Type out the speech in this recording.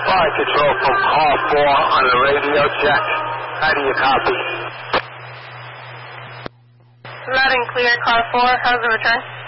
Fire control from car 4 on the radio check. How do you copy? Loud and clear, car 4. How's the return?